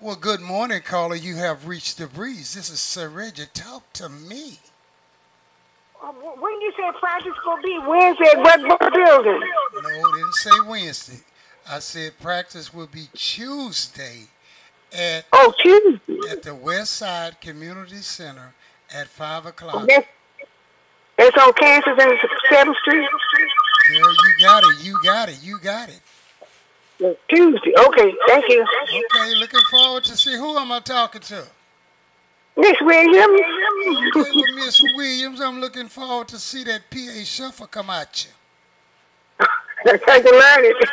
Well, good morning, caller. You have reached the breeze. This is Sir Reggie. Talk to me. When you say practice gonna be Wednesday at what building? No, didn't say Wednesday. I said practice will be Tuesday at Oh, Tuesday. the West Side Community Center at 5 o'clock. That's on Kansas and 7th Street. Girl, you got it. You got it. You got it. That's Tuesday. Okay, thank you. Okay, looking forward to see who am I talking to. Miss Williams. Okay, well, Miss Williams, I'm looking forward to see that PA Shuffle come at you. I can learn it.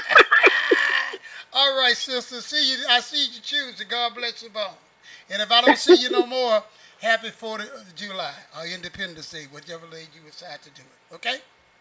All right, sister. See you. I see you Tuesday. God bless your bone. And if I don't see you no more, happy 4th of July or Independence Day, whichever day you decide to do it. Okay?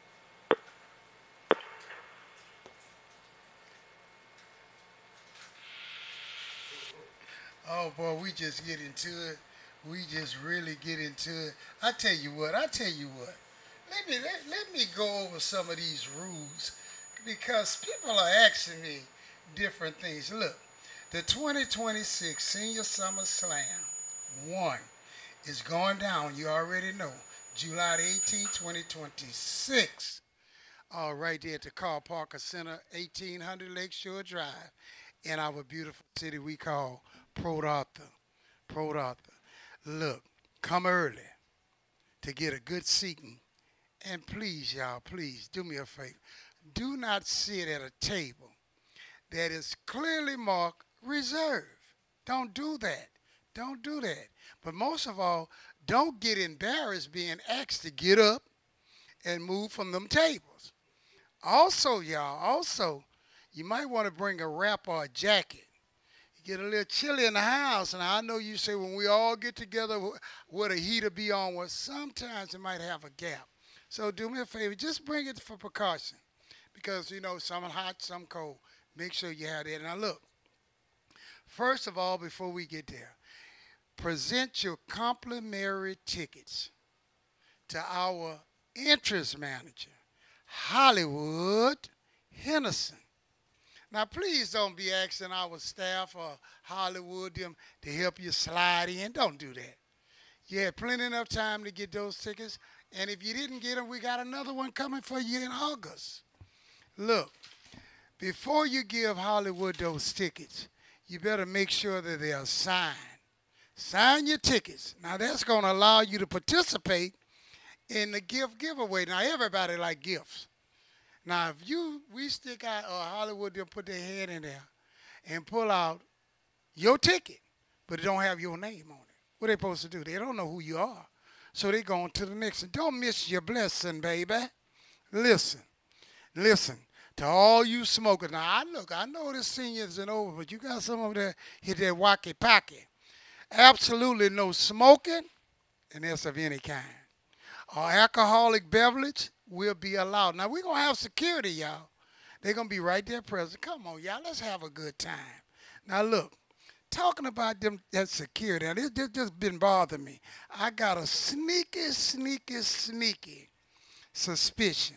Oh boy, we just get into it. We just really get into it. I tell you what. I tell you what. Let me go over some of these rules because people are asking me different things. Look, the 2026 Senior Summer Slam 1 is going down. You already know. July the 18th, 2026. All right there at the Carl Parker Center, 1800 Lakeshore Drive in our beautiful city we call Port Arthur. Port Arthur. Look, come early to get a good seating. And please, y'all, please do me a favor. Do not sit at a table that is clearly marked reserved. Don't do that. Don't do that. But most of all, don't get embarrassed being asked to get up and move from them tables. Also, y'all, you might want to bring a wrap or a jacket. You get a little chilly in the house, and I know you say when we all get together, where the heater be on, well, sometimes it might have a gap. So do me a favor, just bring it for precaution because, some hot, some cold. Make sure you have that. Now, look, first of all, before we get there, present your complimentary tickets to our interest manager, Hollywood Henderson. Now, please don't be asking our staff or Hollywood them to help you slide in. Don't do that. You had plenty enough time to get those tickets. And if you didn't get them, we got another one coming for you in August. Look, before you give Hollywood those tickets, you better make sure that they are signed. Sign your tickets. Now, that's going to allow you to participate in the gift giveaway. Now, everybody like gifts. Now, if we stick out or Hollywood, they'll put their head in there and pull out your ticket, but it don't have your name on it. What they supposed to do? They don't know who you are. So they going to the next one. Don't miss your blessing, baby. Listen, listen to all you smokers. Now, I know the seniors and over, but you got some of that hit that wacky pocky. Absolutely no smoking, and that's of any kind. Or alcoholic beverage will be allowed. Now, we're going to have security, y'all. They're going to be right there present. Come on, y'all. Let's have a good time. Now, look, talking about them that security, now, this just been bothering me. I got a sneaky suspicion